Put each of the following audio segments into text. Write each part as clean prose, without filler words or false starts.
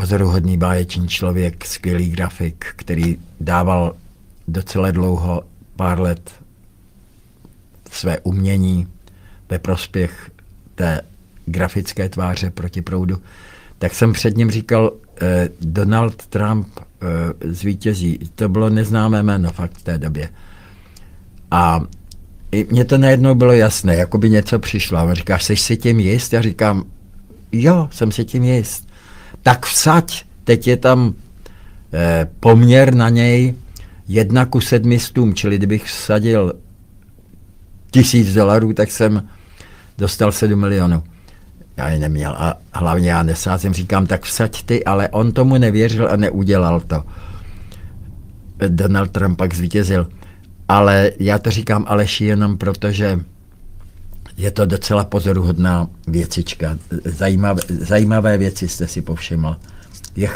pozoruhodný báječný člověk, skvělý grafik, který dával docela dlouho, pár let, své umění ve prospěch té grafické tváře proti proudu, tak jsem před ním říkal, Donald Trump zvítězí. To bylo neznámé jméno fakt v té době. A mně to najednou bylo jasné, jako by něco přišlo. A on říká, jsi si tím jist? Já říkám, jo, jsem si tím jist. Tak vsaď, teď je tam poměr na něj 1:700, čili kdybych vsadil $1000, tak jsem dostal 7 milionů. Já je neměl a hlavně já nesázím, říkám, tak vsaď ty, ale on tomu nevěřil a neudělal to. Donald Trump pak zvítězil. Ale já to říkám Aleši jenom proto, že je to docela pozoruhodná věcička. Zajímavé věci jste si povšiml. Je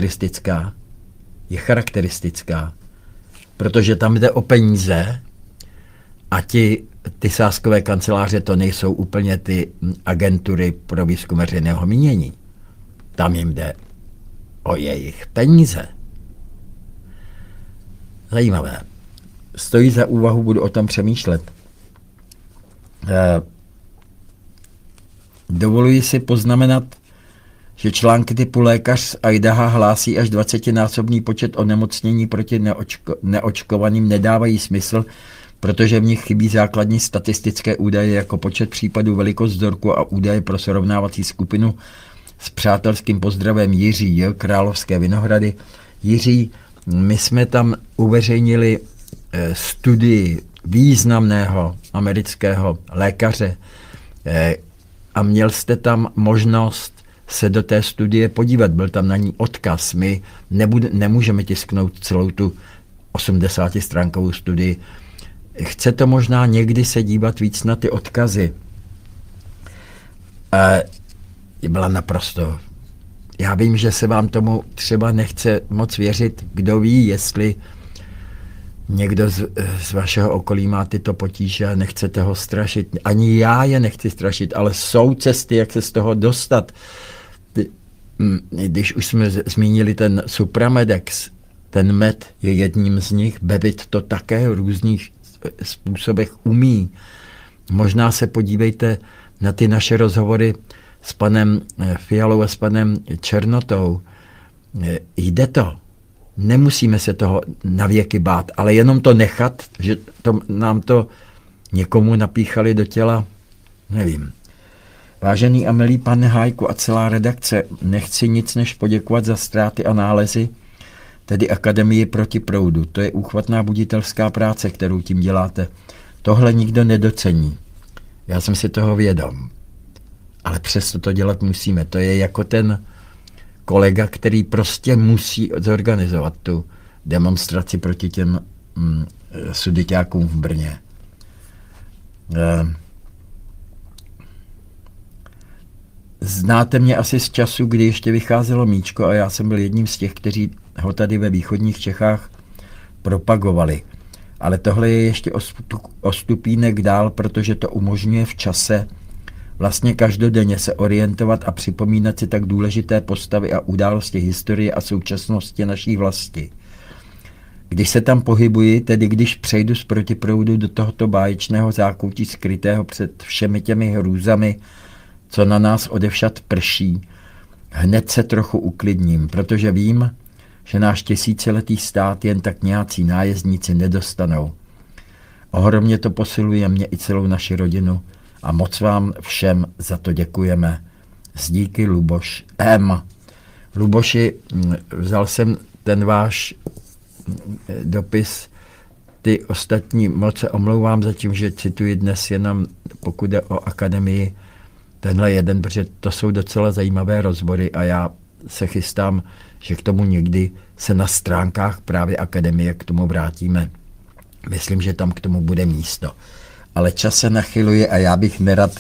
charakteristická, protože tam jde o peníze a ty sáskové kanceláře to nejsou úplně ty agentury pro výzkum veřejného mínění. Tam jim jde o jejich peníze. Zajímavé. Stojí za úvahu, budu o tom přemýšlet. Dovoluji si poznamenat, že články typu lékař z Idaha hlásí až 20násobný počet onemocnění proti neočkovaným nedávají smysl, protože v nich chybí základní statistické údaje jako počet případů, velikost vzorku a údaje pro srovnávací skupinu. S přátelským pozdravem Jiří J. Královské Vinohrady. Jiří, my jsme tam uveřejnili studii významného amerického lékaře a měl jste tam možnost se do té studie podívat. Byl tam na ní odkaz. My nemůžeme tisknout celou tu 80stránkovou studii. Chce to možná někdy se dívat víc na ty odkazy. Byla naprosto. Já vím, že se vám tomu třeba nechce moc věřit. Kdo ví, jestli někdo z vašeho okolí má tyto potíže a nechcete ho strašit. Ani já je nechci strašit, ale jsou cesty, jak se z toho dostat. Když už jsme zmínili ten Supramedex, ten med je jedním z nich, bevit to také v různých způsobech umí. Možná se podívejte na ty naše rozhovory s panem Fialou a s panem Černotou. Jde to. Nemusíme se toho navěky bát, ale jenom to nechat, že nám to někomu napíchali do těla, nevím. Vážený a milý pane Hájku a celá redakce, nechci nic než poděkovat za ztráty a nálezy, tedy Akademii proti proudu. To je úchvatná buditelská práce, kterou tím děláte. Tohle nikdo nedocení. Já jsem si toho vědom. Ale přesto to dělat musíme. To je jako ten kolega, který prostě musí zorganizovat tu demonstraci proti těm sudiťákům v Brně. Znáte mě asi z času, kdy ještě vycházelo Míčko a já jsem byl jedním z těch, kteří ho tady ve východních Čechách propagovali. Ale tohle je ještě o stupínek dál, protože to umožňuje v čase vlastně každodenně se orientovat a připomínat si tak důležité postavy a události historie a současnosti naší vlasti. Když se tam pohybuji, tedy když přejdu z protiproudu do tohoto báječného zákoutí skrytého před všemi těmi hrůzami, co na nás odevšad prší, hned se trochu uklidním, protože vím, že náš tisíciletý stát jen tak nějací nájezdníci nedostanou. Ohromně to posiluje mě i celou naši rodinu a moc vám všem za to děkujeme. S díky, Luboš M. Luboši, vzal jsem ten váš dopis, ty ostatní moc se omlouvám za tím, že cituji dnes jenom, pokud jde o Akademii, tenhle jeden, protože to jsou docela zajímavé rozbory a já se chystám, že k tomu někdy se na stránkách právě Akademie k tomu vrátíme. Myslím, že tam k tomu místo. Ale čas se nachyluje a já bych nerad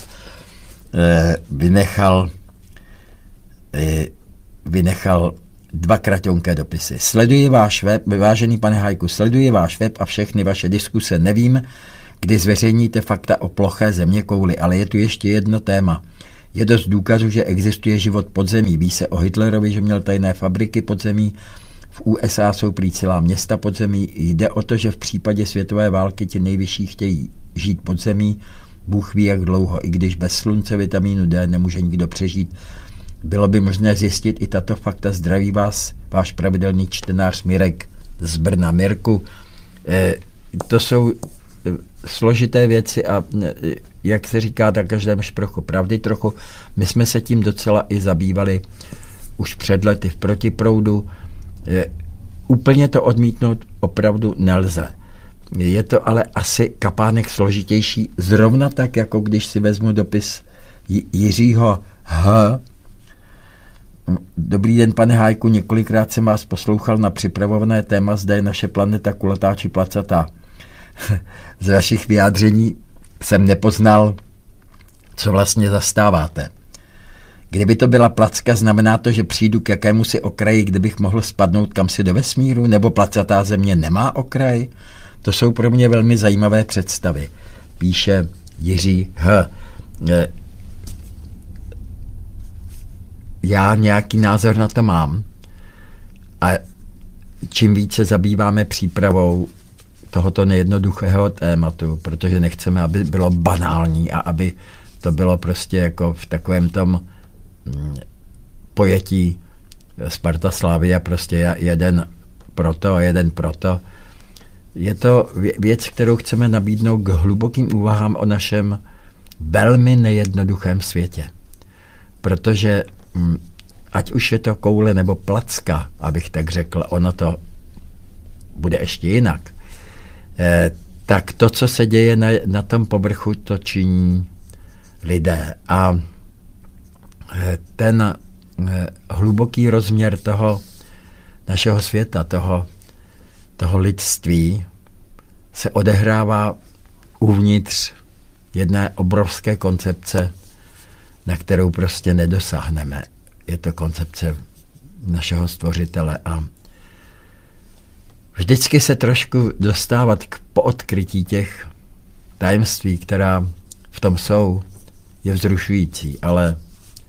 vynechal dva kraťonké dopisy. Sleduji váš web, vážený pane Hájku, sleduji váš web a všechny vaše diskuse. Nevím, kdy zveřejníte fakta o ploché zeměkouli, ale je tu ještě jedno téma. Je dost důkazů, že existuje život podzemí. Ví se o Hitlerovi, že měl tajné fabriky podzemí. V USA jsou prý celá města podzemí. Jde o to, že v případě světové války ti nejvyšší chtějí žít podzemí. Bůh ví, jak dlouho, i když bez slunce, vitamínu D nemůže nikdo přežít. Bylo by možné zjistit i tato fakta. Zdraví vás váš pravidelný čtenář Mirek z Brna. Mirku, to jsou složité věci a jak se říká, na každém šprochu pravdy trochu. My jsme se tím docela i zabývali už před lety v Protiproudu. Úplně to odmítnout opravdu nelze. Je to ale asi kapánek složitější, zrovna tak, jako když si vezmu dopis Jiřího H. Dobrý den, pane Hájku, několikrát jsem vás poslouchal na připravované téma, zda je naše planeta kulatá či placatá. Z vašich vyjádření jsem nepoznal, co vlastně zastáváte. Kdyby to byla placka, znamená to, že přijdu k jakémusi okraji, kde bych mohl spadnout kamsi do vesmíru, nebo placatá země nemá okraj? To jsou pro mě velmi zajímavé představy, píše Jiří H. Já nějaký názor na to mám a čím více zabýváme přípravou tohoto nejednoduchého tématu, protože nechceme, aby bylo banální a aby to bylo prostě jako v takovém tom pojetí Sparta Slavia, prostě jeden proto a jeden proto. Je to věc, kterou chceme nabídnout k hlubokým úvahám o našem velmi nejednoduchém světě. Protože ať už je to koule nebo placka, abych tak řekl, ono to bude ještě jinak, tak to, co se děje na tom povrchu, to činí lidé. A ten hluboký rozměr toho našeho světa, toho lidství se odehrává uvnitř jedné obrovské koncepce, na kterou prostě nedosáhneme. Je to koncepce našeho stvořitele a vždycky se trošku dostávat k poodkrytí těch tajemství, která v tom jsou, je vzrušující, ale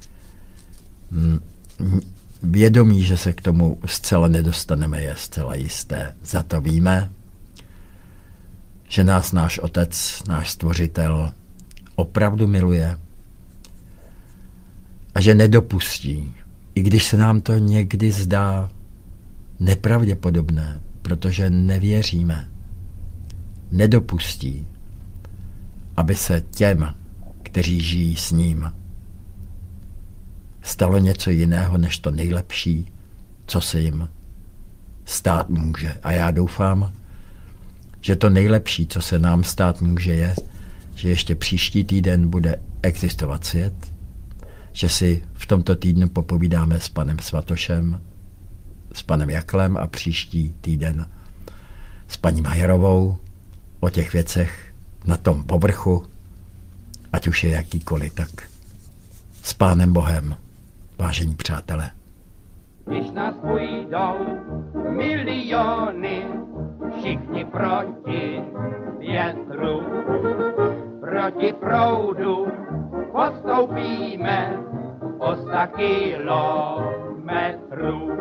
vědomí, že se k tomu zcela nedostaneme, je zcela jisté. Za to víme, že nás náš Otec, náš Stvořitel opravdu miluje a že nedopustí, i když se nám to někdy zdá nepravděpodobné, protože nevěříme, nedopustí, aby se těm, kteří žijí s ním, stalo něco jiného než to nejlepší, co se jim stát může. A já doufám, že to nejlepší, co se nám stát může, je, že ještě příští týden bude existovat svět, že si v tomto týdnu popovídáme s panem Svatošem, s panem Jaklem a příští týden s paní Majerovou o těch věcech na tom povrchu, ať už je jakýkoliv, tak s Pánem Bohem, vážení přátelé. Když nás půjdou miliony, všichni proti větru, proti proudu postoupíme o 100 kilometrů.